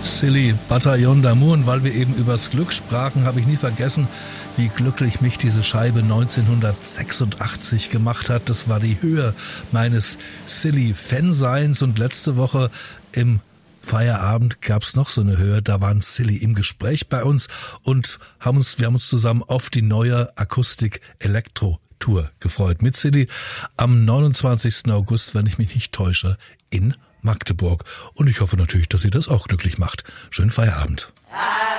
Silly Bataillon d'Amour. Und weil wir eben übers Glück sprachen, habe ich nie vergessen, wie glücklich mich diese Scheibe 1986 gemacht hat. Das war die Höhe meines Silly-Fanseins. Und letzte Woche im Feierabend gab's noch so eine Höhe, da waren Silly im Gespräch bei uns und wir haben uns zusammen auf die neue Akustik-Elektro-Tour gefreut. Mit Silly am 29. August, wenn ich mich nicht täusche, in Magdeburg. Und ich hoffe natürlich, dass ihr das auch glücklich macht. Schönen Feierabend.